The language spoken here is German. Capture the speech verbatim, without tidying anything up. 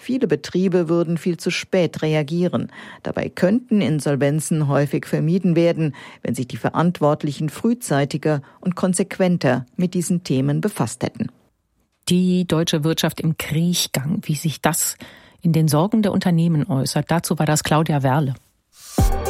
Viele Betriebe würden viel zu spät reagieren. Dabei könnten Insolvenzen häufig vermieden werden, wenn sich die Verantwortlichen frühzeitiger und konsequenter mit diesen Themen befasst hätten. Die deutsche Wirtschaft im Kriechgang, wie sich das in den Sorgen der Unternehmen äußert. Dazu war das Claudia Werle.